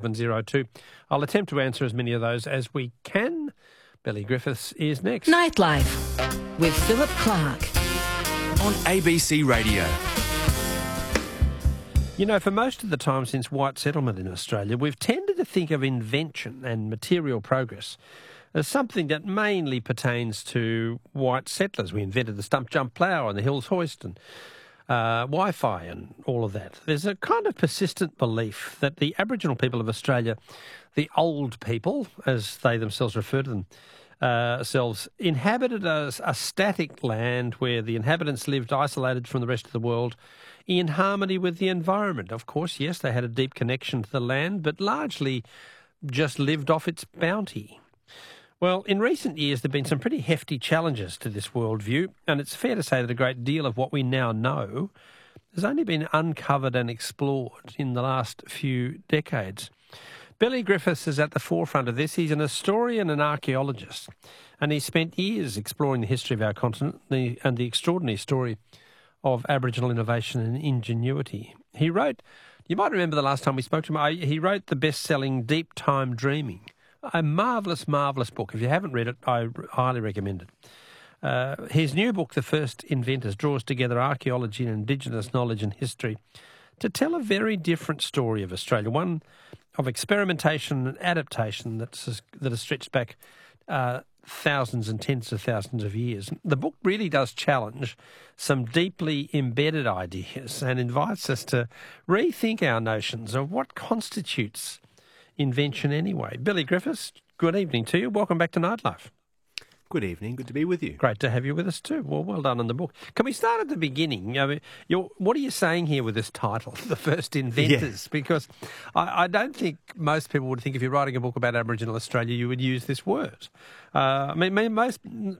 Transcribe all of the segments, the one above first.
702. I'll attempt to answer as many of those as we can. Billy Griffiths is next. Nightlife with Philip Clark on ABC Radio. You know, for most of the time since white settlement in Australia, we've tended to think of invention and material progress as something that mainly pertains to white settlers. We invented the stump jump plough and the hills hoist and Wi-Fi and all of that. There's a kind of persistent belief that the Aboriginal people of Australia, the old people, as they themselves refer to themselves, inhabited a static land where the inhabitants lived isolated from the rest of the world in harmony with the environment. Of course, yes, they had a deep connection to the land, but largely just lived off its bounty. Well, in recent years, there have been some pretty hefty challenges to this worldview, and it's fair to say that a great deal of what we now know has only been uncovered and explored in the last few decades. Billy Griffiths is at the forefront of this. He's an historian and archaeologist, and he spent years exploring the history of our continent and the extraordinary story of Aboriginal innovation and ingenuity. He wrote, you might remember the last time we spoke to him, he wrote the best-selling Deep Time Dreaming, a marvellous, marvellous book. If you haven't read it, I highly recommend it. His new book, The First Inventors, draws together archaeology and Indigenous knowledge and history to tell a very different story of Australia, one of experimentation and adaptation that has stretched back thousands and tens of thousands of years. The book really does challenge some deeply embedded ideas and invites us to rethink our notions of what constitutes invention anyway. Billy Griffiths, good evening to you. Welcome back to Nightlife. Good evening. Good to be with you. Great to have you with us too. Well done on the book. Can we start at the beginning? I mean, what are you saying here with this title, The First Inventors? Yeah. Because I don't think most people would think if you're writing a book about Aboriginal Australia, you would use this word. I mean, most,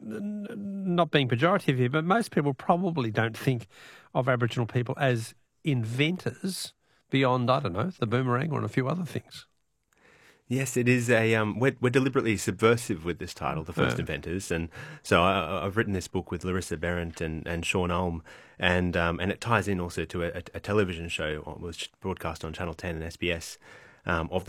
not being pejorative here, but most people probably don't think of Aboriginal people as inventors beyond, I don't know, the boomerang or a few other things. Yes, it is we're deliberately subversive with this title, The First Inventors, and so I've written this book with Larissa Behrendt and Sean Ulm, and it ties in also to a television show which broadcast on Channel 10 and SBS of the